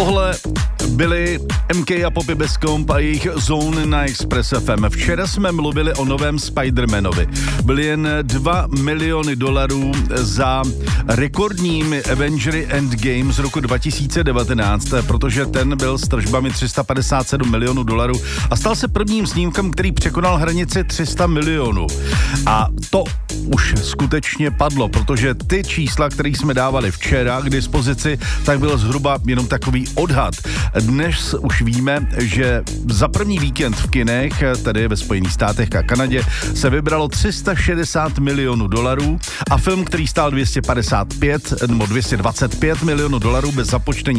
Tohle byli MK a Poppy Beskomp a jejich Zone na Express FM. Včera jsme mluvili o novém Spider-Manovi. Byly jen $2 miliony za rekordním Avengers Endgame z roku 2019, protože ten byl s tržbami $357 milionů a stal se prvním snímkem, který překonal hranici 300 milionů. A to už skutečně padlo, protože ty čísla, které jsme dávali včera k dispozici, tak byl zhruba jenom takový odhad. Dnes už víme, že za první víkend v kinech, tedy ve Spojených státech a Kanadě, se vybralo $360 milionů a film, který stál 225 milionů bez započtení